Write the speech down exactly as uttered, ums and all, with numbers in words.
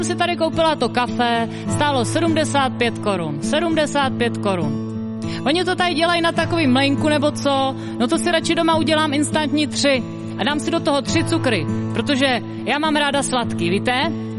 si tady koupila to kafe, stálo sedmdesát pět korun. sedmdesát pět korun. Oni to tady dělají na takový mlejnku nebo co, no to si radši doma udělám instantní tři a dám si do toho tři cukry, protože já mám ráda sladký, víte?